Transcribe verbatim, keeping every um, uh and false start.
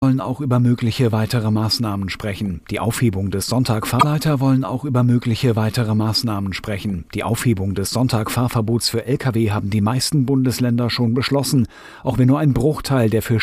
wollen auch über mögliche weitere Maßnahmen sprechen. Die Aufhebung des Sonntagfahrleiter wollen auch über mögliche weitere Maßnahmen sprechen. Die Aufhebung des Sonntagfahrverbots für Lkw haben die meisten Bundesländer schon beschlossen, auch wenn nur ein Bruchteil der für